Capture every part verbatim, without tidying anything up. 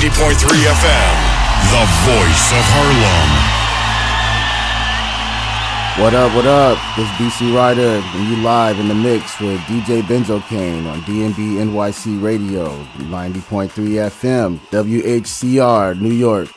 ninety point three F M, the voice of Harlem. What up, what up? This is B C Ryder, and you live in the mix with D J Benzocaine on D M B N Y C Radio, ninety point three F M, W H C R, New York.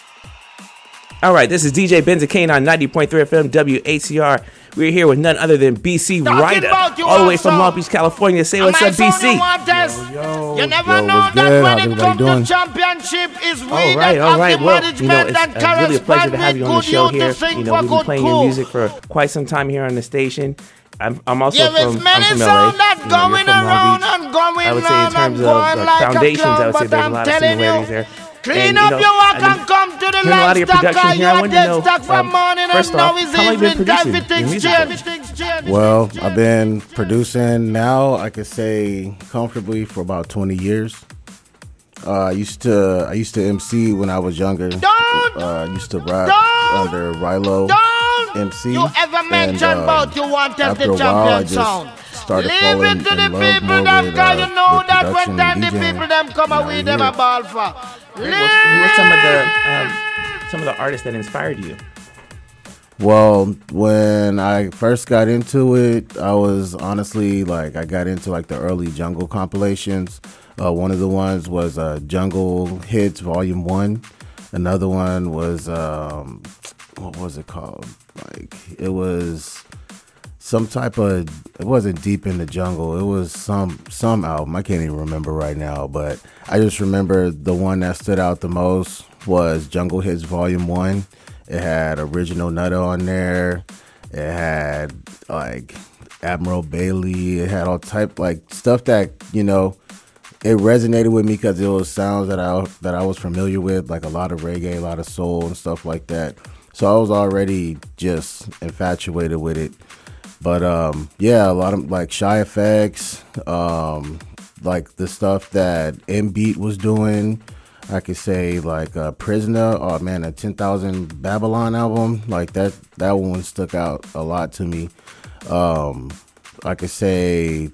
All right, this is D J Benzocaine on ninety point three F M, W H C R. We're here with none other than B C Ryder, all the way from Long Beach, California. Say what's up, B C. Yo, yo, you never yo, know what's that good? when How's it everybody comes doing? to championship is we All right, that all have right. the Well, you know, management it's and uh, really a pleasure to have you on the correspond show with good here. youth to sing You know, for we've been good playing your crew. music for quite some time here on the station. I'm, I'm also Yeah, from, it's many I'm from L A. sound that You know, you're going from Long around Beach. and going I would say in on terms and of going uh, like a foundations, clown, I would say but there's a I'm lot of telling similarities you, there. Clean And, up you know, your work I've been and come to the doing a lot of your livestock, production cause here. you I are wanted to dead know, stuck from um, morning first and now off, it's how long you been evening, producing everything's your music? changed, changed. Well, I've been producing now, I could say comfortably for about twenty years. Uh, I used to I used to M C when I was younger. Don't! Uh, I used to rap Don't! under Rilo Don't M C. you ever mention and, uh, about you wanted after the a while, I champion just sound. started Leave falling it to in the love people more them, with, cause you uh, know with that production when and time the DJing. people them come Now away, we them here. a ball for. What's, what's some of the um, some of the artists that inspired you? Well, when I first got into it, I was honestly like, I got into like the early jungle compilations. Uh, one of the ones was uh, Jungle Hits Volume One. Another one was um, what was it called? Like it was some type of. It wasn't Deep in the Jungle. It was some some album. I can't even remember right now, but I just remember the one that stood out the most was Jungle Hits Volume One. It had Original Nutter on there. It had like Admiral Bailey. It had all type like stuff that, you know, it resonated with me because it was sounds that I that I was familiar with, like a lot of reggae, a lot of soul and stuff like that. So I was already just infatuated with it. But um, yeah, a lot of like Shy Effects, um, like the stuff that M-Beat was doing. I could say like uh, Prisoner, oh man, a ten thousand Babylon album, like that, that one stuck out a lot to me. Um, I could say,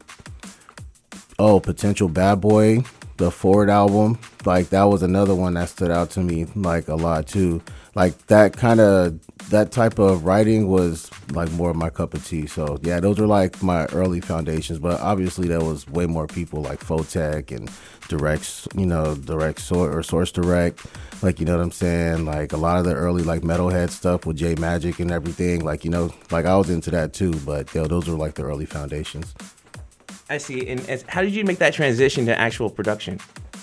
oh, Potential Bad Boy, the Ford album, like that was another one that stood out to me like a lot too. Like that kind of, that type of writing was like more of my cup of tea. So yeah, those were like my early foundations, but obviously there was way more people like Photech and Direct, you know, Direct Source or Source Direct, like, you know what I'm saying? Like a lot of the early like metalhead stuff with J Magic and everything, like, you know, like I was into that too, but yo, those were like the early foundations. I see. And as, how did you make that transition to actual production?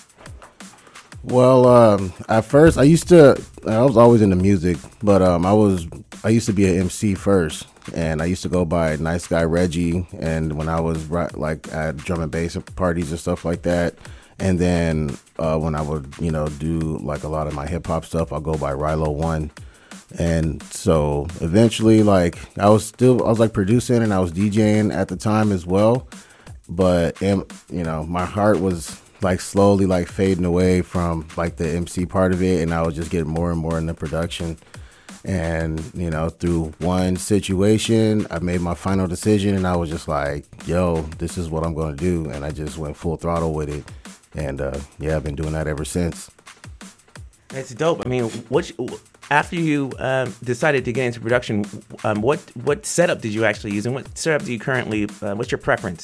Well, um, at first I used to, I was always into music, but um, I was, I used to be an M C first, and I used to go by Nice Guy Reggie, and when I was right, like at drum and bass parties and stuff like that, and then uh, when I would, you know, do like a lot of my hip hop stuff, I'll go by Rilo One, and so eventually, like I was still, I was like producing and I was DJing at the time as well, but um, you know, my heart was like slowly like fading away from like the M C part of it, and I was just getting more and more into production. And you know, through one situation, I made my final decision, and I was just like, yo, this is what I'm going to do, and I just went full throttle with it. And uh yeah, I've been doing that ever since. That's dope. I mean, what after you um, decided to get into production, um, what what setup did you actually use, and what setup do you currently? Uh, what's your preference?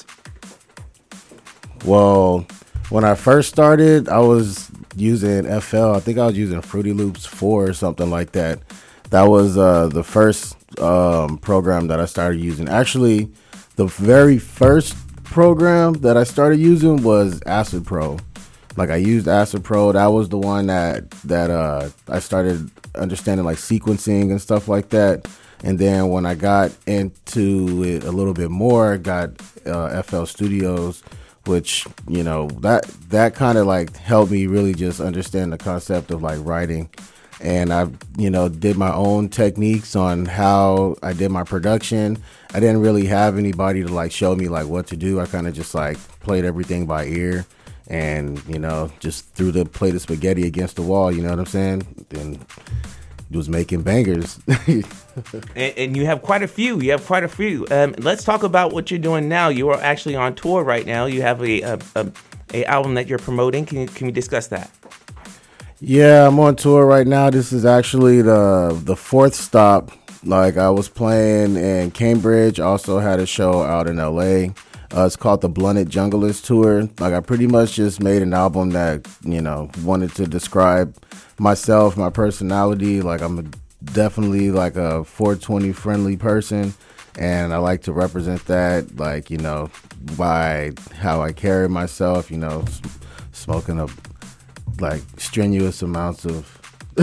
Well, when I first started, I was using F L. I think I was using Fruity Loops four or something like that. That was uh, the first um, program that I started using. Actually, the very first program that I started using was Acid Pro. Like I used Acid Pro. That was the one that that uh, I started understanding like sequencing and stuff like that. And then when I got into it a little bit more, I got uh, F L Studios, which, you know, that that kind of like helped me really just understand the concept of like writing. And I, you know, did my own techniques on how I did my production. I didn't really have anybody to like show me like what to do. I kind of just like played everything by ear and, you know, just threw the plate of spaghetti against the wall. You know what I'm saying? Then was making bangers. and, and you have quite a few. You have quite a few. Um, let's talk about what you're doing now. You are actually on tour right now. You have a a, a, a album that you're promoting. Can you, can we discuss that? Yeah, I'm on tour right now. This is actually the the fourth stop. Like I was playing in Cambridge, also had a show out in L A. Uh, it's called the Blunted Junglist Tour. Like I pretty much just made an album that, you know, wanted to describe myself, my personality. Like I'm a, definitely like a four twenty friendly person, and I like to represent that, like, you know, by how I carry myself, you know, s- smoking a like strenuous amounts of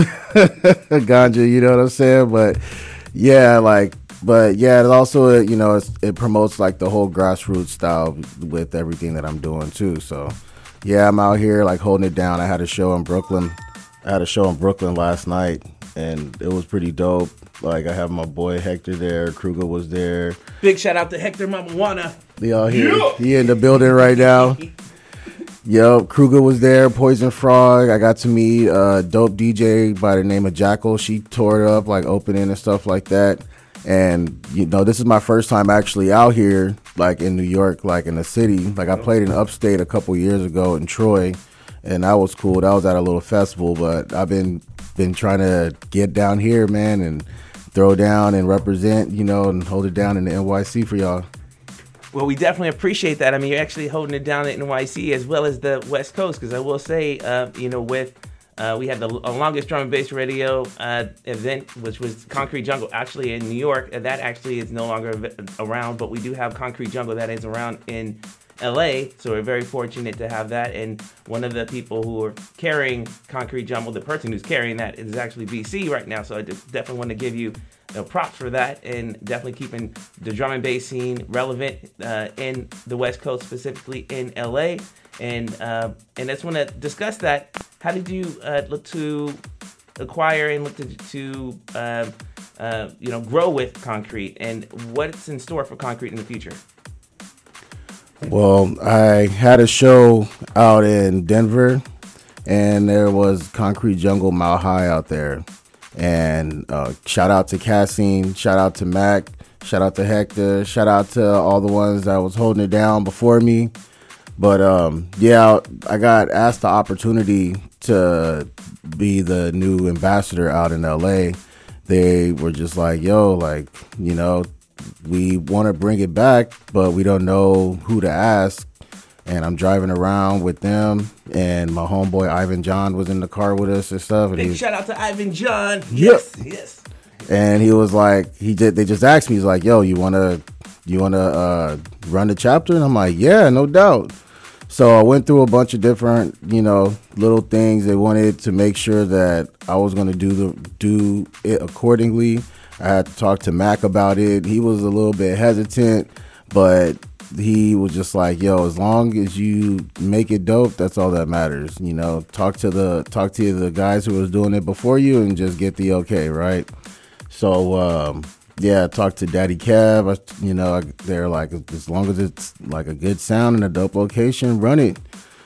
ganja, you know what I'm saying? But yeah, like, but yeah, it also, you know, it's, it promotes like the whole grassroots style with everything that I'm doing too. So yeah, I'm out here like holding it down. I had a show in Brooklyn. I had a show in Brooklyn last night, and it was pretty dope. Like I have my boy Hector there, Kruger was there. Big shout out to Hector Mamajuana. Y'all here? He in the building right now. Yo, Kruger was there, Poison Frog. I got to meet a dope D J by the name of Jackal. She tore it up, like opening and stuff like that. And, you know, this is my first time actually out here, like in New York, like in the city. Like I played in Upstate a couple years ago in Troy, and that was cool. That was at a little festival, but I've been been trying to get down here, man, and throw down and represent, you know, and hold it down in the N Y C for y'all. Well, we definitely appreciate that. I mean, you're actually holding it down at N Y C as well as the West Coast, because I will say, uh, you know, with uh, we had the uh, longest drum and bass radio uh, event, which was Concrete Jungle, actually in New York. And that actually is no longer av- around, but we do have Concrete Jungle that is around in L A, so we're very fortunate to have that. And one of the people who are carrying Concrete Jungle, the person who's carrying that, is actually B C right now. So I just definitely want to give you you know, props for that, and definitely keeping the drum and bass scene relevant uh, in the West Coast, specifically in L A. And uh, and I just want to discuss that. How did you uh, look to acquire and look to, to uh, uh, you know grow with Concrete, and what's in store for Concrete in the future? Well, I had a show out in Denver, and there was Concrete Jungle Mile High out there. And uh, shout out to Cassine, shout out to Mac, shout out to Hector, shout out to all the ones that was holding it down before me. But um, yeah, I got asked the opportunity to be the new ambassador out in L A. They were just like, yo, like, you know, we want to bring it back, but we don't know who to ask. And I'm driving around with them, and my homeboy Ivan John was in the car with us and stuff. And Big he, shout out to Ivan John. Yep. Yes, yes. and he was like, he did. They just asked me, he's like, "Yo, you wanna, you wanna uh, run the chapter?" And I'm like, "Yeah, no doubt." So I went through a bunch of different, you know, little things. They wanted to make sure that I was gonna do the do it accordingly. I had to talk to Mac about it. He was a little bit hesitant, but he was just like, yo, as long as you make it dope, that's all that matters. You know, talk to the talk to the guys who was doing it before you and just get the okay, right? So um yeah, talk to Daddy Cav. I, you know, I, they're like, as long as it's like a good sound and a dope location, run it.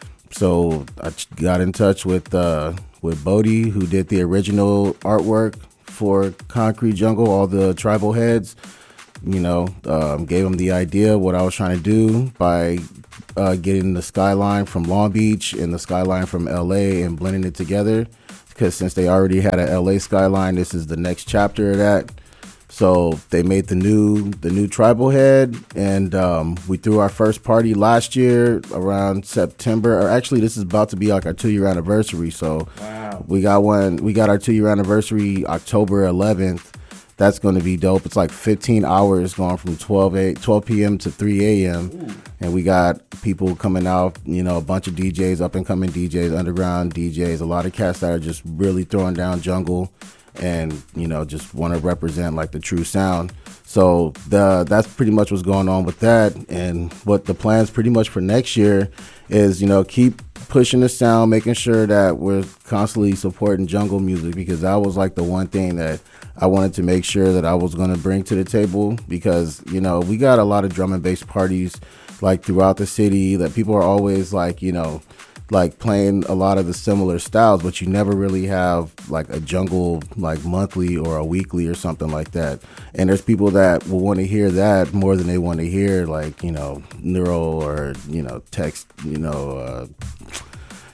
So I got in touch with uh with Bodie, who did the original artwork for Concrete Jungle, all the tribal heads. You know, um, gave him the idea what I was trying to do by uh, getting the skyline from Long Beach and the skyline from L A and blending it together. Because since they already had an L A skyline, this is the next chapter of that. So they made the new the new tribal head, and um, we threw our first party last year around September. Or actually, this is about to be like our two year anniversary. So Wow. we got one. We got our two year anniversary October eleventh. That's going to be dope. It's like fifteen hours going from twelve p.m. to three a.m. Ooh. And we got people coming out, you know, a bunch of D Js, up and coming D Js, underground D Js, a lot of cats that are just really throwing down jungle and, you know, just want to represent like the true sound. So the that's pretty much what's going on with that. And what the plans pretty much for next year is, you know, keep pushing the sound, making sure that we're constantly supporting jungle music, because that was like the one thing that I wanted to make sure that I was going to bring to the table, because, you know, we got a lot of drum and bass parties like throughout the city that people are always like, you know, like playing a lot of the similar styles, but you never really have like a jungle like monthly or a weekly or something like that. And there's people that will want to hear that more than they want to hear like, you know, Neuro or, you know, text, you know, uh,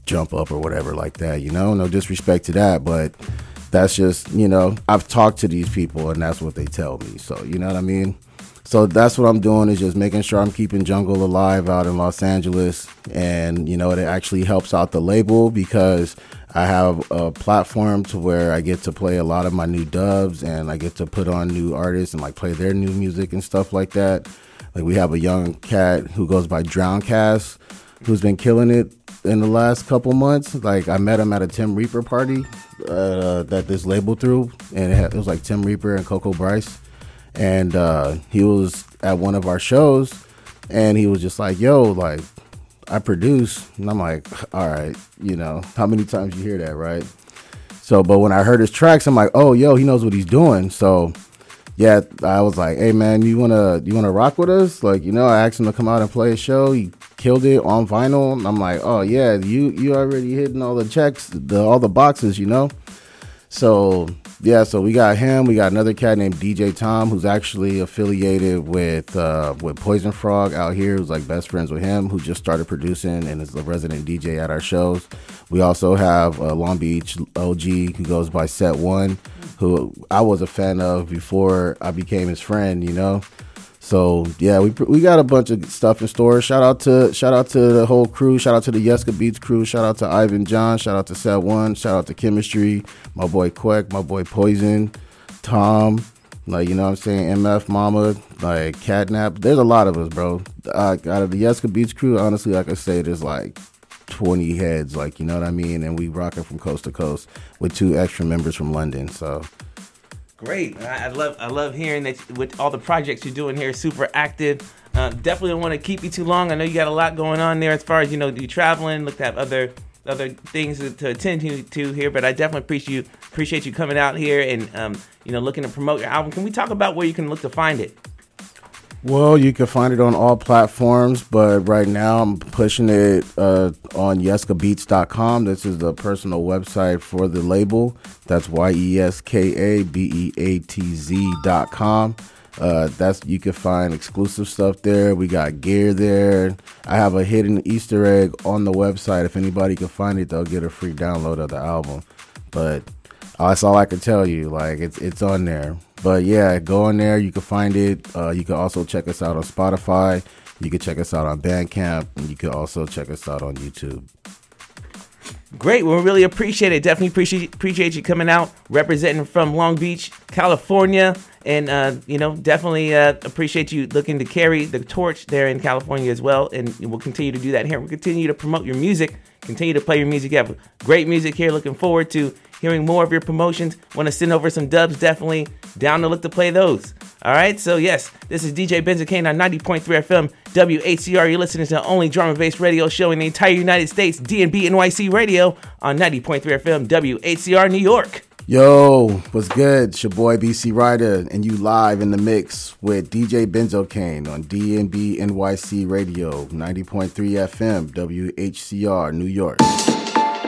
jump up or whatever like that, you know? No disrespect to that, but that's just, you know, I've talked to these people and that's what they tell me. So, you know what I mean? So that's what I'm doing, is just making sure I'm keeping jungle alive out in Los Angeles. And, you know, it actually helps out the label because I have a platform to where I get to play a lot of my new dubs and I get to put on new artists and like play their new music and stuff like that. Like we have a young cat who goes by Drowncast who's been killing it in the last couple months. Like I met him at a Tim Reaper party uh, that this label threw, and it, had, it was like Tim Reaper and Coco Bryce. And uh, he was at one of our shows, and he was just like, yo, like, I produce. And I'm like, all right, you know, how many times you hear that, right? So, but when I heard his tracks, I'm like, oh, yo, he knows what he's doing. So, yeah, I was like, hey, man, you want to you wanna rock with us? Like, you know, I asked him to come out and play a show. He killed it on vinyl. And I'm like, oh, yeah, you you already hitting all the checks, the all the boxes, you know? So, yeah, so we got him. We got another cat named D J Tom, who's actually affiliated with uh, with Poison Frog out here, who's like best friends with him, who just started producing and is a resident D J at our shows. We also have uh, Long Beach O G, who goes by Set One, who I was a fan of before I became his friend, you know. So yeah, we we got a bunch of stuff in store. Shout out to shout out to the whole crew. Shout out to the Yeska Beats crew. Shout out to Ivan John. Shout out to Set One. Shout out to Chemistry. My boy Queck. My boy Poison. Tom. Like, you know what I'm saying? M F Mama. Like Catnap. There's a lot of us, bro. Uh, out of the Yeska Beats crew, honestly, like I say, there's like twenty heads. Like, you know what I mean? And we rocking from coast to coast with two extra members from London. So. Great. I I love I love hearing that with all the projects you're doing here, super active. Uh, definitely don't want to keep you too long. I know you got a lot going on there as far as, you know, you traveling, look to have other other things to, to attend to, to here, but I definitely appreciate you appreciate you coming out here and um, you know, looking to promote your album. Can we talk about where you can look to find it? Well, you can find it on all platforms, but right now I'm pushing it uh, on yeska beats dot com. This is the personal website for the label. That's Y E S K A B E A T Z dot com. Uh, that's you can find exclusive stuff there. We got gear there. I have a hidden Easter egg on the website. If anybody can find it, they'll get a free download of the album. But that's all I can tell you. Like, it's it's on there. But yeah, go on there. You can find it. Uh, you can also check us out on Spotify. You can check us out on Bandcamp. And you can also check us out on YouTube. Great. Well, we really appreciate it. Definitely appreciate appreciate you coming out, representing from Long Beach, California. And, uh, you know, definitely uh, appreciate you looking to carry the torch there in California as well. And we'll continue to do that here. We'll continue to promote your music, continue to play your music. You have great music here. Looking forward to hearing more of your promotions. Want to send over some dubs, definitely down to look to play those. All right, so yes, this is D J Benzo Kane on ninety point three F M W H C R. You're listening to the only drum and bass radio show in the entire United States, D and B N Y C Radio on ninety point three F M W H C R New York. Yo, what's good? It's your boy B C Ryder, and you live in the mix with D J Benzo Kane on D and B N Y C Radio, ninety point three F M W H C R New York.